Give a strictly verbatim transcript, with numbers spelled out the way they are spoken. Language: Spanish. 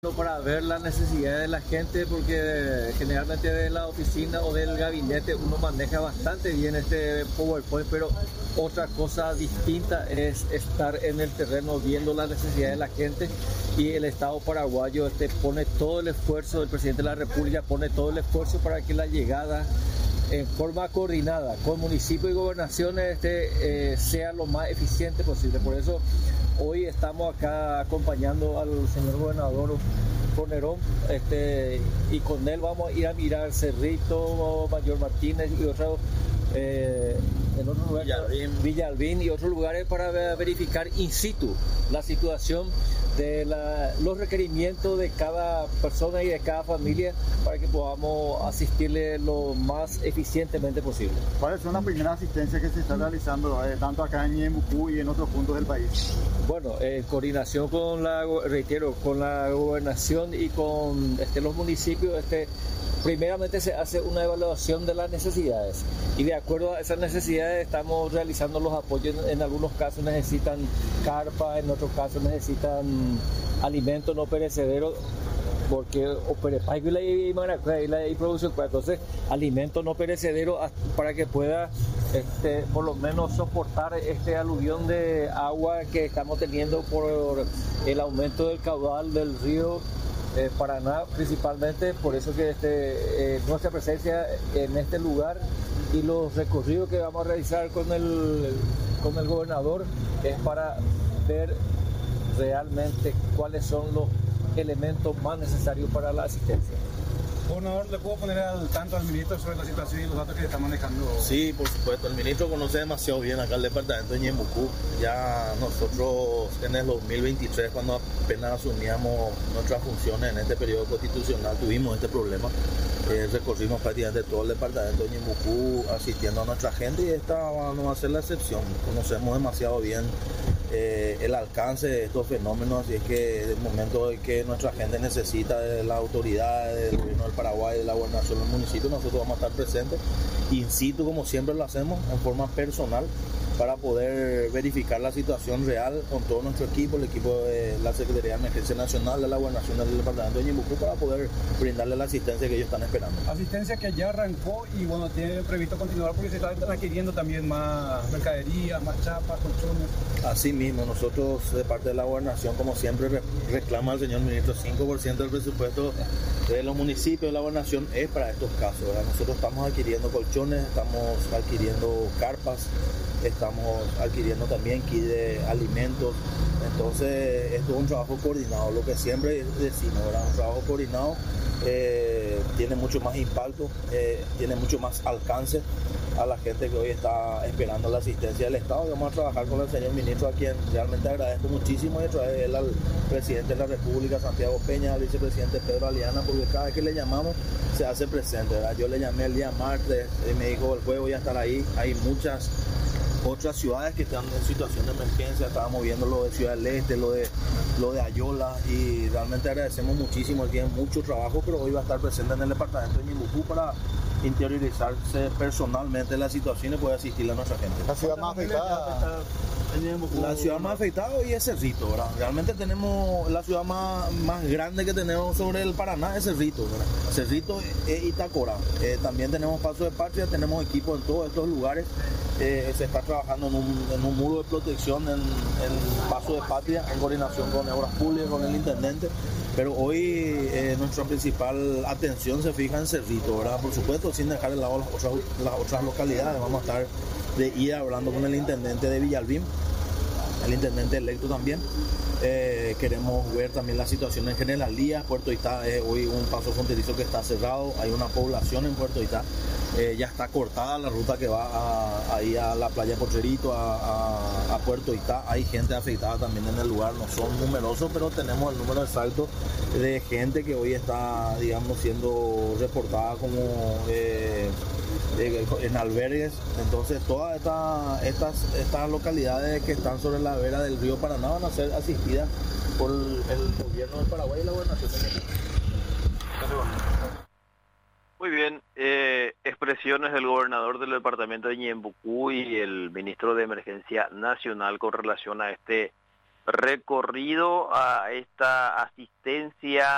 para ver las necesidades de la gente, porque generalmente de la oficina o del gabinete uno maneja bastante bien este PowerPoint, pero otra cosa distinta es estar en el terreno viendo las necesidades de la gente, y el Estado paraguayo este, pone todo el esfuerzo, el presidente de la República pone todo el esfuerzo para que la llegada en forma coordinada con municipios y gobernaciones este, eh, sea lo más eficiente posible. Por eso hoy estamos acá acompañando al señor gobernador Fornerón, este, y con él vamos a ir a mirar Cerrito, Mayor Martínez y otros eh, en otros lugares, Villalbín. Villalbín y otros lugares, para verificar in situ la situación de la, los requerimientos de cada persona y de cada familia, para que podamos asistirle lo más eficientemente posible. ¿Cuál es una primera asistencia que se está realizando eh, tanto acá en Ñeembucú y en otros puntos del país? Bueno, en coordinación con la, reitero, con la gobernación y con este, los municipios, este, primeramente se hace una evaluación de las necesidades, y de acuerdo a esas necesidades estamos realizando los apoyos. En algunos casos necesitan carpa, en otros casos necesitan alimentos no perecederos, porque y producción, entonces alimentos no perecederos para que pueda este, por lo menos soportar este aluvión de agua que estamos teniendo por el aumento del caudal del río eh, Paraná, principalmente. Por eso que este, eh, nuestra presencia en este lugar y los recorridos que vamos a realizar con el, con el gobernador es para ver realmente cuáles son los elementos más necesarios para la asistencia. Gobernador, ¿le puedo poner al tanto al ministro sobre la situación y los datos que está manejando? Sí, por supuesto. El ministro conoce demasiado bien acá el departamento de Ñeembucú. Ya nosotros en el dos mil veintitrés, cuando apenas asumíamos nuestras funciones en este periodo constitucional, tuvimos este problema. Eh, recorrimos prácticamente todo el departamento de Ñeembucú asistiendo a nuestra gente, y esta no va a ser la excepción. Conocemos demasiado bien Eh, el alcance de estos fenómenos, y es que en el momento en que nuestra gente necesita de las autoridades del gobierno del Paraguay, de la gobernación del municipio, nosotros vamos a estar presentes in situ, como siempre lo hacemos, en forma personal, para poder verificar la situación real con todo nuestro equipo, el equipo de la Secretaría de Emergencia Nacional, de la Gobernación del Departamento de Ñeembucú, para poder brindarle la asistencia que ellos están esperando. Asistencia que ya arrancó y bueno, tiene previsto continuar, porque se están adquiriendo también más mercadería, más chapas, colchones. Así mismo, nosotros de parte de la Gobernación, como siempre, reclama al señor ministro cinco por ciento del presupuesto de los municipios de la Gobernación es para estos casos, ¿verdad? Nosotros estamos adquiriendo colchones, estamos adquiriendo carpas, estamos adquiriendo también kit de alimentos. Entonces esto es un trabajo coordinado, lo que siempre decimos, ¿verdad? Un trabajo coordinado eh, tiene mucho más impacto, eh, tiene mucho más alcance a la gente que hoy está esperando la asistencia del Estado. Y vamos a trabajar con el señor ministro, a quien realmente agradezco muchísimo, y a través de él al presidente de la República, Santiago Peña, al vicepresidente Pedro Aliana, porque cada vez que le llamamos se hace presente, ¿verdad? Yo le llamé el día martes y me dijo, el jueves voy a estar ahí. Hay muchas otras ciudades que están en situación de emergencia, estábamos viendo lo de Ciudad del Este, lo de, lo de Ayola, y realmente agradecemos muchísimo. Él tiene mucho trabajo, pero hoy va a estar presente en el departamento de Ñeembucú para interiorizarse personalmente la situación y poder asistirle a nuestra gente. La ciudad más afectada, la ciudad más afectada hoy es Cerrito, ¿verdad? Realmente tenemos la ciudad más, más grande que tenemos sobre el Paraná es Cerrito, ¿verdad? Cerrito e Itacora. Eh, también tenemos Paso de Patria, tenemos equipos en todos estos lugares. Eh, se está trabajando en un, en un muro de protección en, en Paso de Patria, en coordinación con Obras Públicas, con el intendente. Pero hoy eh, nuestra principal atención se fija en Cerrito, ¿verdad? Por supuesto, sin dejar de lado las otras, las otras localidades. Vamos a estar de ir hablando con el intendente de Villalbín, el intendente electo también. Eh, queremos ver también la situación en General Díaz. Puerto Itá es hoy un paso fronterizo que está cerrado, hay una población en Puerto Itá. Eh, ya está cortada la ruta que va a, ahí a la playa Pocherito, a, a, a Puerto Itá. Hay gente afectada también en el lugar, no son numerosos, pero tenemos el número exacto de gente que hoy está, digamos, siendo reportada como eh, eh, en albergues. Entonces todas esta, estas, estas localidades que están sobre la vera del río Paraná van a ser asistidas por el, el gobierno del Paraguay y la gobernación de México. Muy bien, eh, expresiones del gobernador del departamento de Ñeembucú y el ministro de Emergencia Nacional con relación a este recorrido, a esta asistencia